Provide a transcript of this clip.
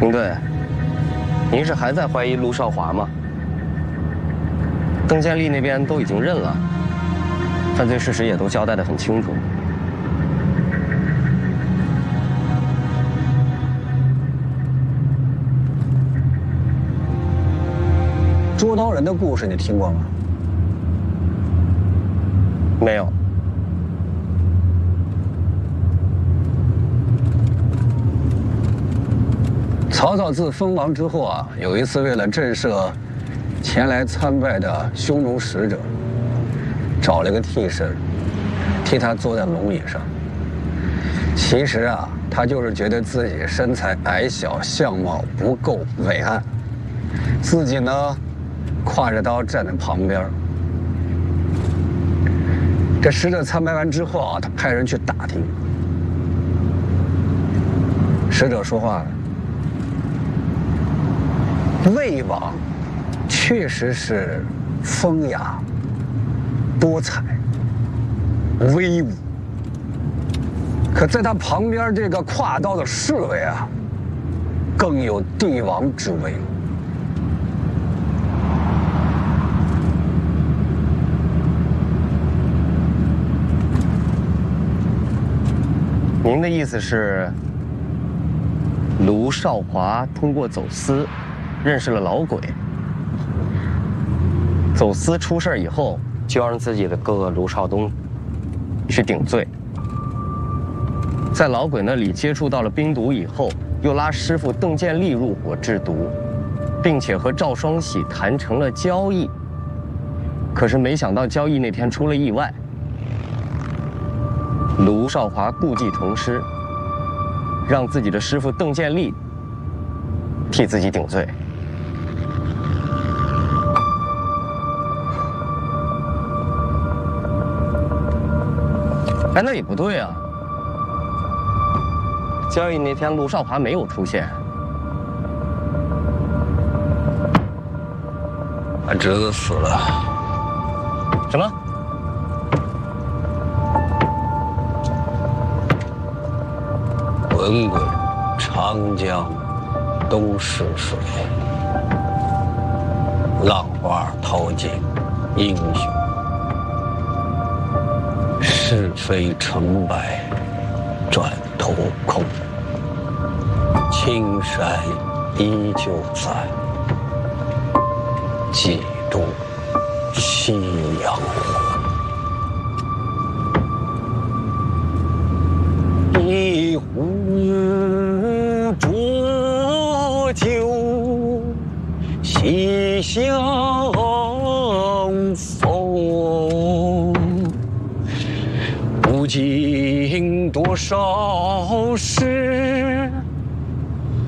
林队，您是还在怀疑卢少华吗？邓建立那边都已经认了，犯罪事实也都交代得很清楚。 捉刀人的故事你听过吗？ 没有。 曹操自封王之后啊，有一次为了震慑前来参拜的匈奴使者，找了个替身，替他坐在龙椅上。其实啊，他就是觉得自己身材矮小，相貌不够伟岸，自己呢，挎着刀站在旁边。这使者参拜完之后啊，他派人去打听。使者说话了。魏王确实是风雅、多彩、威武，可在他旁边这个挎刀的侍卫啊，更有帝王之威。 您的意思是，卢少华通过走私认识了老鬼，走私出事以后，就要让自己的哥哥卢少东去顶罪。在老鬼那里接触到了冰毒以后，又拉师傅邓建立入伙制毒，并且和赵双喜谈成了交易。可是没想到交易那天出了意外，卢少华故技重施，让自己的师傅邓建立替自己顶罪。哎，那也不对啊！交易那天，卢少华没有出现。 俺侄子死了。 什么？ 滚滚长江东逝水，浪花淘尽英雄。是非成败转头空，青山依旧在，几度夕阳红。一壶浊酒喜相逢，不经多少事。